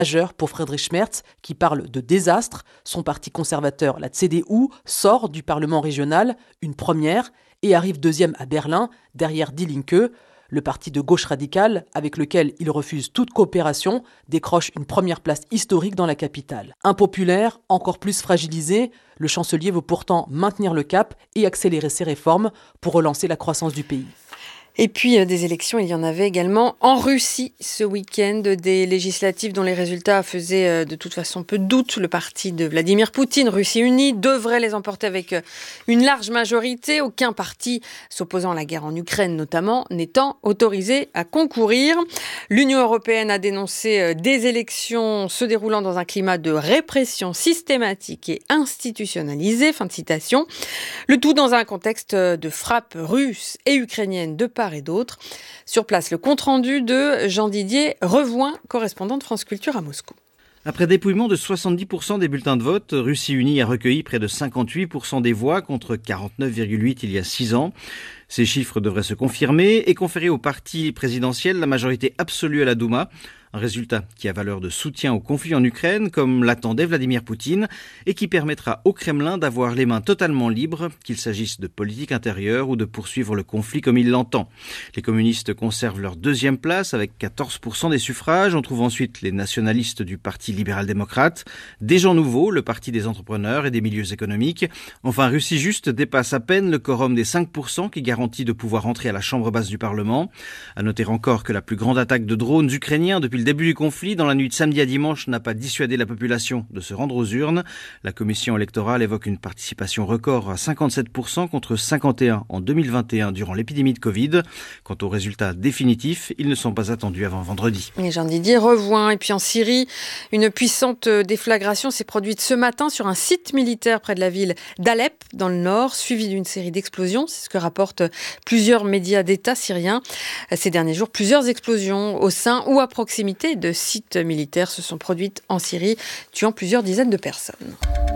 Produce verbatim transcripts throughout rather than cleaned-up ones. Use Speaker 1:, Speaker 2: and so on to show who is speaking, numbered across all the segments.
Speaker 1: majeur pour Friedrich Merz, qui parle de désastre. Son parti conservateur, la C D U, sort du Parlement régional, une première, et arrive deuxième à Berlin, derrière Die Linke. Le parti de gauche radicale, avec lequel il refuse toute coopération, décroche une première place historique dans la capitale. Impopulaire, encore plus fragilisé, le chancelier veut pourtant maintenir le cap et accélérer ses réformes pour relancer la croissance du pays.
Speaker 2: Et puis, euh, des élections, il y en avait également en Russie ce week-end, des législatives dont les résultats faisaient euh, de toute façon peu de doute. Le parti de Vladimir Poutine, Russie Unie, devrait les emporter avec euh, une large majorité. Aucun parti s'opposant à la guerre en Ukraine, notamment, n'étant autorisé à concourir. L'Union européenne a dénoncé euh, des élections se déroulant dans un climat de répression systématique et institutionnalisée. Fin de citation. Le tout dans un contexte de frappes russes et ukrainiennes de part et d'autre. Sur place, le compte-rendu de Jean-Didier Revoin, correspondant de France Culture à Moscou.
Speaker 3: Après dépouillement de soixante-dix pour cent des bulletins de vote, Russie Unie a recueilli près de cinquante-huit pour cent des voix contre quarante-neuf virgule huit pour cent il y a six ans. Ces chiffres devraient se confirmer et conférer au parti présidentiel la majorité absolue à la Douma. Un résultat qui a valeur de soutien au conflit en Ukraine, comme l'attendait Vladimir Poutine, et qui permettra au Kremlin d'avoir les mains totalement libres, qu'il s'agisse de politique intérieure ou de poursuivre le conflit comme il l'entend. Les communistes conservent leur deuxième place avec quatorze pour cent des suffrages. On trouve ensuite les nationalistes du Parti libéral-démocrate, des gens nouveaux, le Parti des entrepreneurs et des milieux économiques. Enfin, Russie Juste dépasse à peine le quorum des cinq pour cent qui garantit de pouvoir entrer à la chambre basse du Parlement. À noter encore que la plus grande attaque de drones ukrainiens depuis le début du conflit, dans la nuit de samedi à dimanche, n'a pas dissuadé la population de se rendre aux urnes. La commission électorale évoque une participation record à cinquante-sept pour cent contre cinquante et un pour cent en deux mille vingt et un durant l'épidémie de Covid. Quant aux résultats définitifs, ils ne sont pas attendus avant vendredi.
Speaker 2: Et Jean-Didier Revoin. Et puis en Syrie, une puissante déflagration s'est produite ce matin sur un site militaire près de la ville d'Alep, dans le nord, suivi d'une série d'explosions. C'est ce que rapportent plusieurs médias d'État syriens. Ces derniers jours, plusieurs explosions au sein ou à proximité de sites militaires se sont produites en Syrie, tuant plusieurs dizaines de personnes.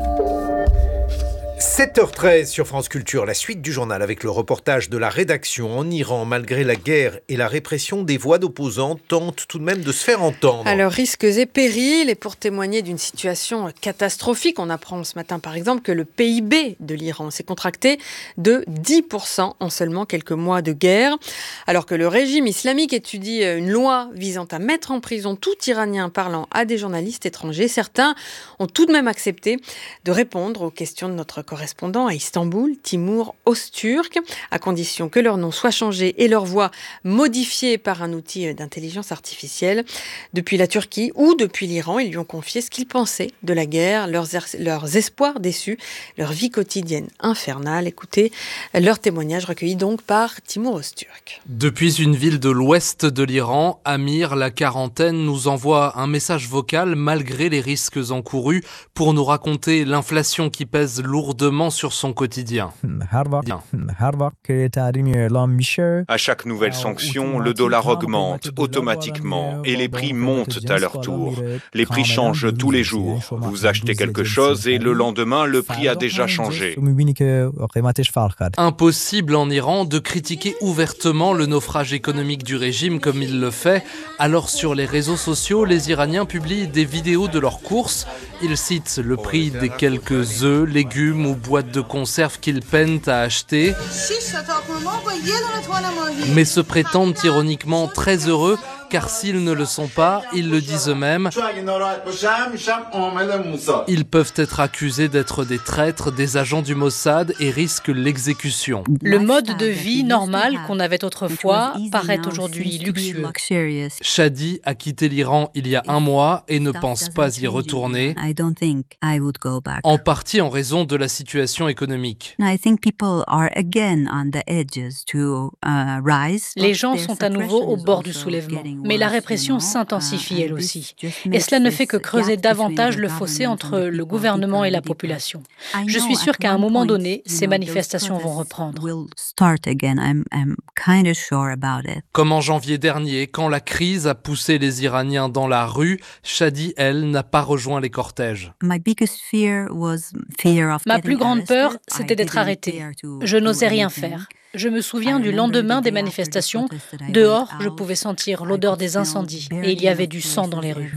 Speaker 4: sept heures treize sur France Culture, la suite du journal avec le reportage de la rédaction. En Iran, malgré la guerre et la répression, des voix d'opposants tentent tout de même de se faire entendre.
Speaker 2: Alors, risques et périls, et pour témoigner d'une situation catastrophique, on apprend ce matin par exemple que le P I B de l'Iran s'est contracté de dix pour cent en seulement quelques mois de guerre. Alors que le régime islamique étudie une loi visant à mettre en prison tout Iranien parlant à des journalistes étrangers, certains ont tout de même accepté de répondre aux questions de notre correspondant à Istanbul, Timur Öztürk, à condition que leur nom soit changé et leur voix modifiée par un outil d'intelligence artificielle. Depuis la Turquie ou depuis l'Iran, ils lui ont confié ce qu'ils pensaient de la guerre, leurs, er- leurs espoirs déçus, leur vie quotidienne infernale. Écoutez leur témoignage recueilli donc par Timur Öztürk.
Speaker 5: Depuis une ville de l'ouest de l'Iran, Amir, la quarantaine, nous envoie un message vocal malgré les risques encourus pour nous raconter l'inflation qui pèse lourdement sur son quotidien.
Speaker 6: À chaque nouvelle sanction, le dollar augmente automatiquement et les prix montent à leur tour. Les prix changent tous les jours. Vous achetez quelque chose et le lendemain, le prix a déjà changé.
Speaker 5: Impossible en Iran de critiquer ouvertement le naufrage économique du régime comme il le fait. Alors sur les réseaux sociaux, les Iraniens publient des vidéos de leurs courses. Ils citent le prix des quelques œufs, légumes ou boîtes de conserve qu'ils peinent à acheter, mais se prétendent ironiquement très heureux car s'ils ne le sont pas, ils le disent eux-mêmes, ils peuvent être accusés d'être des traîtres, des agents du Mossad et risquent l'exécution.
Speaker 7: Le mode de vie normal qu'on avait autrefois paraît aujourd'hui luxueux.
Speaker 5: Shadi a quitté l'Iran il y a un mois et ne pense pas y retourner, en partie en raison de la situation économique.
Speaker 7: Les gens sont à nouveau au bord du soulèvement. Mais la répression s'intensifie elle aussi. Et cela ne fait que creuser davantage le fossé entre le gouvernement et la population. Je suis sûre qu'à un moment donné, ces manifestations vont reprendre.
Speaker 5: Comme en janvier dernier, quand la crise a poussé les Iraniens dans la rue, Shadi, elle, n'a pas rejoint les cortèges.
Speaker 7: Ma plus grande peur, c'était d'être arrêtée. Je n'osais rien faire. Je me souviens du lendemain des manifestations. Dehors, je pouvais sentir l'odeur des incendies et il y avait du sang dans les rues.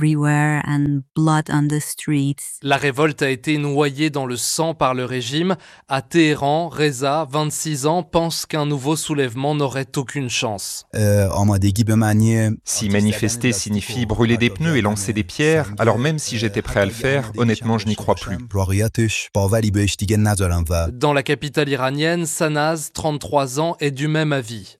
Speaker 5: La révolte a été noyée dans le sang par le régime. À Téhéran, Reza, vingt-six ans, pense qu'un nouveau soulèvement n'aurait aucune chance.
Speaker 8: Si manifester signifie brûler des pneus et lancer des pierres, alors même si j'étais prêt à le faire, honnêtement, je n'y crois plus.
Speaker 5: Dans la capitale iranienne, Sanaz, trente-trois ans, est du même avis.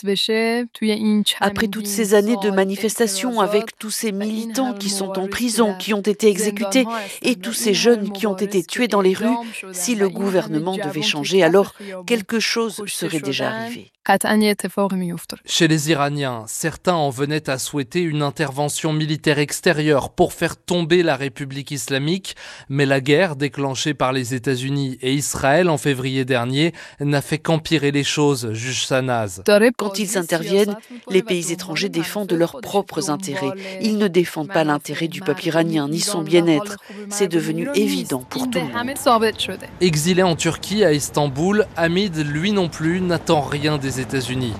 Speaker 9: Après toutes ces années de manifestations avec tous ces militants qui sont en prison, qui ont été exécutés, et tous ces jeunes qui ont été tués dans les rues, si le gouvernement devait changer, alors quelque chose serait déjà arrivé.
Speaker 5: Chez les Iraniens, certains en venaient à souhaiter une intervention militaire extérieure pour faire tomber la République islamique, mais la guerre déclenchée par les États-Unis et Israël en février dernier n'a fait qu'empirer les choses, juge Sanaz.
Speaker 9: Quand ils interviennent, les pays étrangers défendent leurs propres intérêts. Ils ne défendent pas l'intérêt du peuple iranien ni son bien-être. C'est devenu évident pour tout le monde.
Speaker 5: Exilé en Turquie, à Istanbul, Hamid, lui non plus, n'attend rien des États-Unis.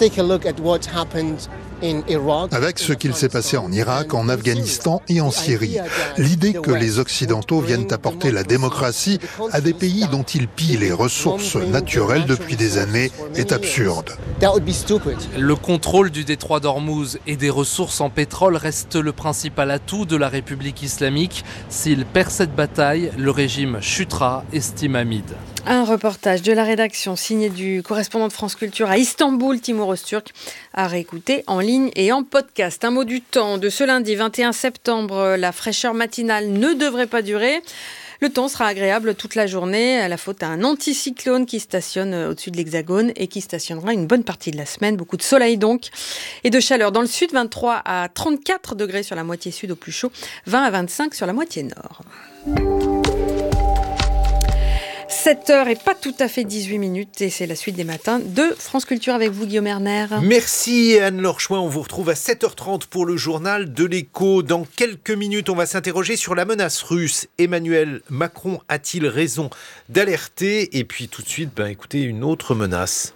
Speaker 10: Avec ce qu'il s'est passé en Irak, en Afghanistan et en Syrie, l'idée que les Occidentaux viennent apporter la démocratie à des pays dont ils pillent les ressources naturelles depuis des années est absurde.
Speaker 5: Le contrôle du détroit d'Ormuz et des ressources en pétrole reste le principal atout de la République islamique. S'il perd cette bataille, le régime chutera, estime Hamid.
Speaker 2: Un reportage de la rédaction signé du correspondant de France Culture à Istanbul, Timur Öztürk, à réécouter en ligne et en podcast. Un mot du temps de ce lundi vingt et un septembre. La fraîcheur matinale ne devrait pas durer. Le temps sera agréable toute la journée, à la faute à un anticyclone qui stationne au-dessus de l'Hexagone et qui stationnera une bonne partie de la semaine. Beaucoup de soleil donc et de chaleur. Dans le sud, vingt-trois à trente-quatre degrés sur la moitié sud au plus chaud, vingt à vingt-cinq sur la moitié nord. sept heures et pas tout à fait dix-huit minutes et c'est la suite des matins de France Culture avec vous Guillaume Erner.
Speaker 4: Merci Anne-Laure Chouin, on vous retrouve à sept heures trente pour le journal de l'Écho. Dans quelques minutes, on va s'interroger sur la menace russe. Emmanuel Macron a-t-il raison d'alerter? Et puis tout de suite, ben, écoutez, une autre menace.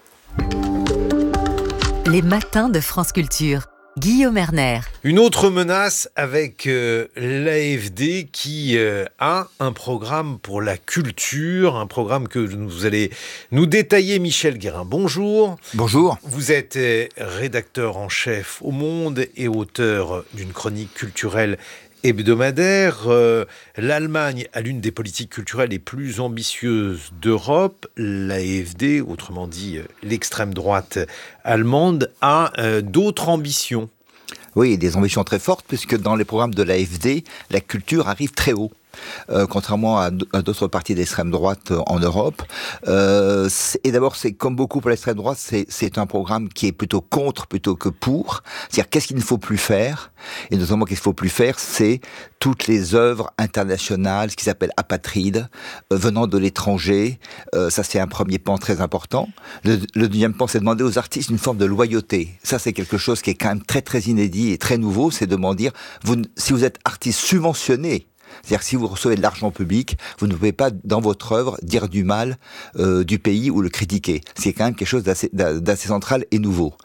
Speaker 11: Les matins de France Culture. Guillaume Erner.
Speaker 4: Une autre menace avec euh, l'A F D qui euh, a un programme pour la culture, un programme que vous allez nous détailler. Michel Guérin, bonjour.
Speaker 12: Bonjour.
Speaker 4: Vous êtes euh, rédacteur en chef au Monde et auteur d'une chronique culturelle hebdomadaire. Euh, L'Allemagne a l'une des politiques culturelles les plus ambitieuses d'Europe. L'A F D, autrement dit euh, l'extrême droite allemande, a euh, d'autres ambitions.
Speaker 12: Oui, des ambitions très fortes, puisque dans les programmes de l'A F D, la culture arrive très haut. Euh, contrairement à, d- à d'autres partis d'extrême droite euh, en Europe. Euh, et d'abord, c'est comme beaucoup pour l'extrême droite, c'est, c'est un programme qui est plutôt contre plutôt que pour. C'est-à-dire, qu'est-ce qu'il ne faut plus faire? Et notamment, qu'est-ce qu'il ne faut plus faire? C'est toutes les œuvres internationales, ce qui s'appelle apatrides, euh, venant de l'étranger. Euh, ça, c'est un premier pan très important. Le, le deuxième pan, c'est demander aux artistes une forme de loyauté. Ça, c'est quelque chose qui est quand même très, très inédit et très nouveau. C'est de demander, vous, si vous êtes artiste subventionné, c'est-à-dire que si vous recevez de l'argent public, vous ne pouvez pas, dans votre œuvre, dire du mal euh, du pays ou le critiquer. C'est quand même quelque chose d'assez, d'assez central et nouveau.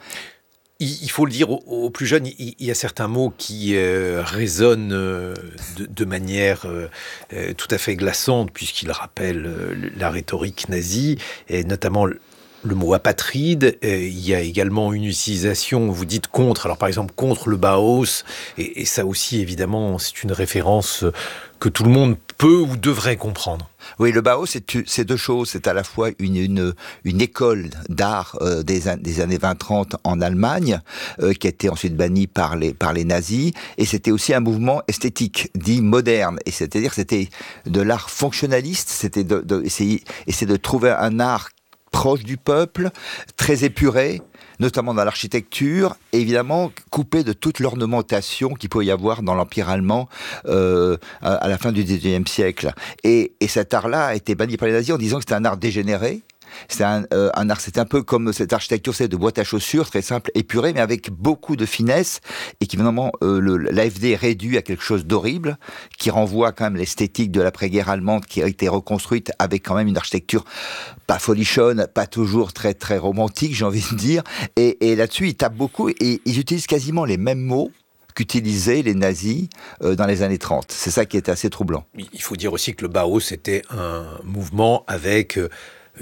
Speaker 4: Il faut le dire aux, aux plus jeunes, il, il y a certains mots qui euh, résonnent euh, de, de manière euh, euh, tout à fait glaçante, puisqu'ils rappellent euh, la rhétorique nazie, et notamment le mot apatride. Euh, il y a également une utilisation, vous dites contre, alors par exemple contre le Bauhaus, et, et ça aussi évidemment c'est une référence que tout le monde peut ou devrait comprendre.
Speaker 12: Oui, le Bauhaus, c'est, c'est deux choses. C'est à la fois une, une, une école d'art euh, des, des années vingt trente en Allemagne, euh, qui a été ensuite bannie par les, par les nazis, et c'était aussi un mouvement esthétique, dit moderne. Et c'est-à-dire c'était de l'art fonctionnaliste, c'était de, de, essayer, essayer de trouver un art proche du peuple, très épuré, notamment dans l'architecture, et évidemment coupé de toute l'ornementation qu'il pouvait y avoir dans l'Empire allemand euh, à la fin du dix-neuvième siècle. Et, et cet art-là a été banni par les nazis en disant que c'était un art dégénéré, C'est un, euh, un art, c'est un peu comme cette architecture, c'est de boîte à chaussures, très simple, épurée, mais avec beaucoup de finesse, et qui finalement, euh, le, l'A F D est réduit à quelque chose d'horrible, qui renvoie quand même l'esthétique de l'après-guerre allemande, qui a été reconstruite avec quand même une architecture pas folichonne, pas toujours très très romantique, j'ai envie de dire. Et, et là-dessus, ils tapent beaucoup, et ils utilisent quasiment les mêmes mots qu'utilisaient les nazis euh, dans les années trente. C'est ça qui est assez troublant.
Speaker 4: Il faut dire aussi que le Bauhaus était un mouvement avec euh,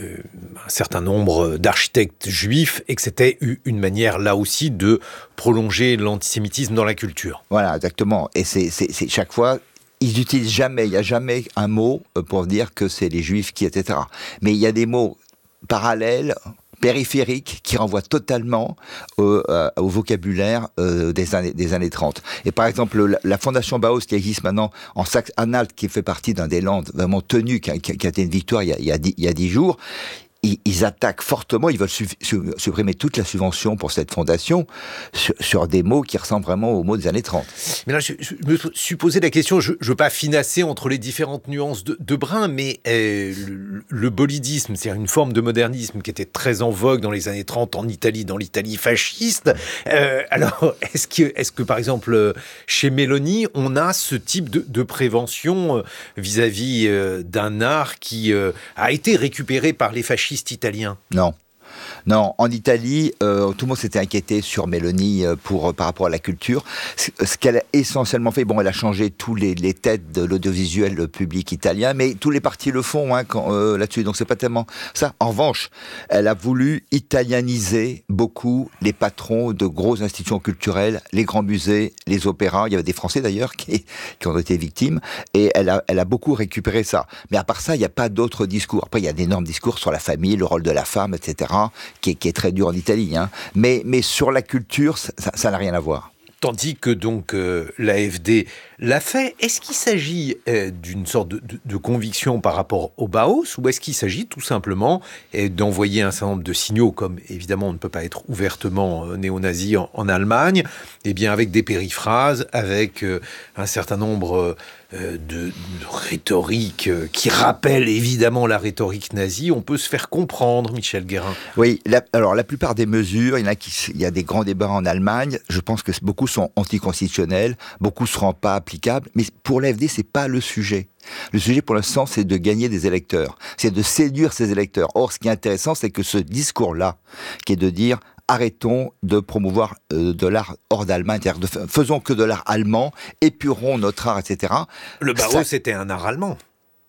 Speaker 4: un certain nombre d'architectes juifs et que c'était une manière là aussi de prolonger l'antisémitisme dans la culture.
Speaker 12: Voilà, exactement. Et c'est, c'est, c'est chaque fois... Ils n'utilisent jamais, il n'y a jamais un mot pour dire que c'est les juifs qui, et cetera. Mais il y a des mots parallèles, périphériques, qui renvoient totalement au, euh, au vocabulaire euh, des, années, des années trente. Et par exemple, la, la fondation Bauhaus qui existe maintenant en Saxe-Anhalt, qui fait partie d'un des landes vraiment tenu, qui a, qui a été une victoire il y a, il y a, dix, il y a dix jours, ils, ils attaquent fortement, ils veulent su, su, supprimer toute la subvention pour cette fondation sur, sur des mots qui ressemblent vraiment aux mots des années trente.
Speaker 4: Mais là, je, je me suis posé la question, je ne veux pas finasser entre les différentes nuances de, de Brun, mais euh, le, le bolidisme, c'est une forme de modernisme qui était très en vogue dans les années trente en Italie, dans l'Italie fasciste. Euh, alors, est-ce que, est-ce que, par exemple, chez Mélanie, on a ce type de, de prévention vis-à-vis euh, d'un art qui euh, a été récupéré par les fascistes italiens?
Speaker 12: Non. Non, en Italie, euh, tout le monde s'était inquiété sur Mélanie pour, par rapport à la culture. Ce, ce qu'elle a essentiellement fait, bon, elle a changé tous les, les têtes de l'audiovisuel public italien, mais tous les partis le font hein, quand, euh, là-dessus, donc c'est pas tellement ça. En revanche, elle a voulu italianiser beaucoup les patrons de grosses institutions culturelles, les grands musées, les opéras. Il y avait des Français d'ailleurs qui, qui ont été victimes, et elle a, elle a beaucoup récupéré ça. Mais à part ça, il n'y a pas d'autres discours. Après, il y a d'énormes discours sur la famille, le rôle de la femme, et cetera, qui est, qui est très dur en Italie. Hein. Mais, mais sur la culture, ça, ça n'a rien à voir.
Speaker 4: Tandis que donc euh, l'A F D l'a fait, est-ce qu'il s'agit euh, d'une sorte de, de, de conviction par rapport au Bauhaus, ou est-ce qu'il s'agit tout simplement euh, d'envoyer un certain nombre de signaux, comme évidemment on ne peut pas être ouvertement euh, néo-nazi en, en Allemagne, et bien avec des périphrases, avec euh, un certain nombre euh, de, de rhétorique euh, qui rappelle évidemment la rhétorique nazie, on peut se faire comprendre, Michel Guérin.
Speaker 12: Oui, la, alors la plupart des mesures, il y en a qui, il y a des grands débats en Allemagne, je pense que beaucoup sont anticonstitutionnels, beaucoup ne seront pas applicables, mais pour l'A F D, c'est pas le sujet. Le sujet, pour l'instant, c'est de gagner des électeurs, c'est de séduire ces électeurs. Or, ce qui est intéressant, c'est que ce discours-là, qui est de dire arrêtons de promouvoir euh, de l'art hors d'Allemagne, c'est-à-dire de, faisons que de l'art allemand, épurons notre art, et cetera.
Speaker 4: Le Bauhaus, c'était un art allemand.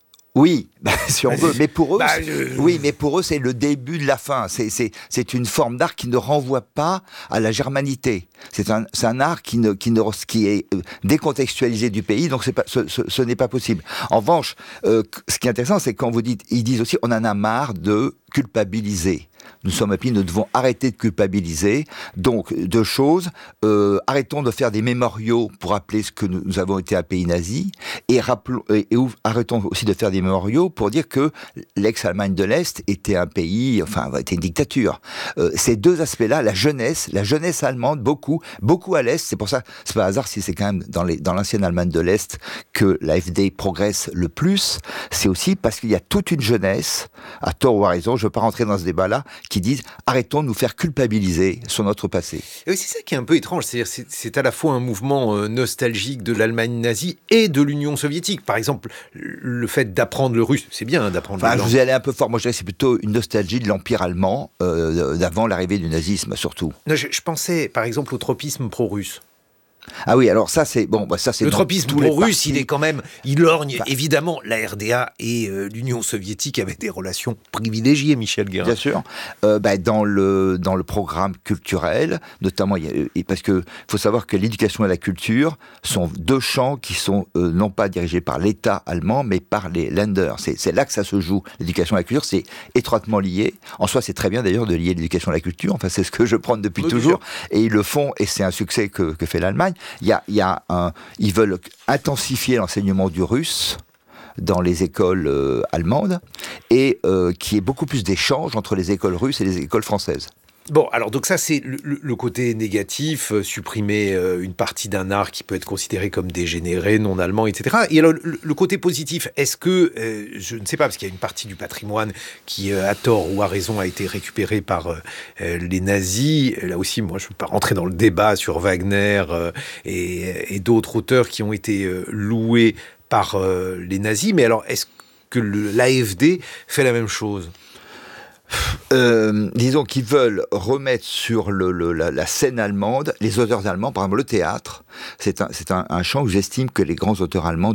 Speaker 12: Oui, bah, si on veut, mais pour eux,
Speaker 4: bah, je...
Speaker 12: oui, mais pour eux, c'est le début de la fin. C'est, c'est, c'est une forme d'art qui ne renvoie pas à la germanité. C'est un, c'est un art qui ne, qui ne, qui est décontextualisé du pays, donc c'est pas, ce, ce, ce n'est pas possible. En revanche, euh, ce qui est intéressant, c'est quand vous dites, ils disent aussi, on en a marre de culpabiliser. Nous sommes appelés, nous devons arrêter de culpabiliser. Donc, deux choses. Euh, arrêtons de faire des mémoriaux pour rappeler ce que nous, nous avons été un pays nazi. Et, rappelons, et, et arrêtons aussi de faire des mémoriaux pour dire que l'ex-Allemagne de l'Est était un pays, enfin, était une dictature. Euh, ces deux aspects-là, la jeunesse, la jeunesse allemande, beaucoup, beaucoup à l'Est. C'est pour ça, c'est pas hasard si c'est quand même dans, les, dans l'ancienne Allemagne de l'Est que l'A F D progresse le plus. C'est aussi parce qu'il y a toute une jeunesse, à tort ou à raison, je ne veux pas rentrer dans ce débat-là, qui disent arrêtons de nous faire culpabiliser sur notre passé.
Speaker 4: Et oui, c'est ça qui est un peu étrange, c'est-à-dire c'est, c'est à la fois un mouvement euh, nostalgique de l'Allemagne nazie et de l'Union soviétique. Par exemple, le fait d'apprendre le russe, c'est bien hein, d'apprendre
Speaker 12: enfin,
Speaker 4: le
Speaker 12: je vous ai allé un peu fort, moi je dirais que c'est plutôt une nostalgie de l'Empire allemand euh, d'avant l'arrivée du nazisme surtout.
Speaker 4: Non, je, je pensais par exemple au tropisme pro-russe.
Speaker 12: Ah oui, alors ça c'est bon, bah ça c'est
Speaker 4: le tropisme pro-russe, il est quand même, il lorgne
Speaker 12: enfin,
Speaker 4: évidemment la R D A et euh, l'Union soviétique avaient des relations privilégiées, Michel Guérin.
Speaker 12: Bien sûr, euh, bah, dans le dans le programme culturel, notamment, il y a, parce que faut savoir que l'éducation et la culture sont deux champs qui sont euh, non pas dirigés par l'État allemand, mais par les Länder. C'est c'est là que ça se joue. L'éducation et la culture, c'est étroitement lié. En soi, c'est très bien d'ailleurs de lier l'éducation et la culture. Enfin, c'est ce que je prends depuis oui, toujours, et ils le font, et c'est un succès que que fait l'Allemagne. Il y a, il y a un, ils veulent intensifier l'enseignement du russe dans les écoles euh, allemandes et euh, qu'il y ait beaucoup plus d'échanges entre les écoles russes et les écoles françaises.
Speaker 4: Bon, alors donc ça c'est le, le côté négatif, euh, supprimer euh, une partie d'un art qui peut être considéré comme dégénéré, non allemand, et cetera. Et alors le, le côté positif, est-ce que, euh, je ne sais pas, parce qu'il y a une partie du patrimoine qui, euh, à tort ou à raison, a été récupérée par euh, les nazis. Là aussi, moi je ne veux pas rentrer dans le débat sur Wagner euh, et, et d'autres auteurs qui ont été euh, loués par euh, les nazis. Mais alors, est-ce que le, l'A F D fait la même chose ?
Speaker 12: Euh, disons qu'ils veulent remettre sur le, le, la, la scène allemande les auteurs allemands, par exemple le théâtre. C'est un, c'est un, un champ où j'estime que les grands auteurs allemands